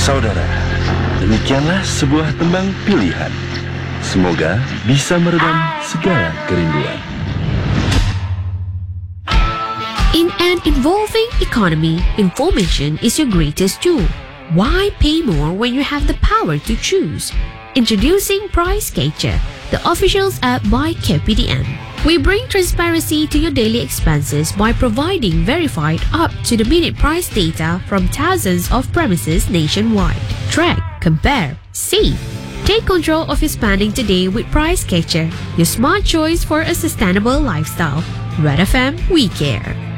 Saudara, demikianlah sebuah tembang pilihan. Semoga bisa meredam segala kerinduan. In an evolving economy, information is your greatest tool. Why pay more when you have the power to choose? Introducing Price Catcher, the official app by KPDM. We bring transparency to your daily expenses by providing verified up-to-the-minute price data from thousands of premises nationwide. Track, compare, save. Take control of your spending today with Price Catcher, your smart choice for a sustainable lifestyle. Red FM, we care.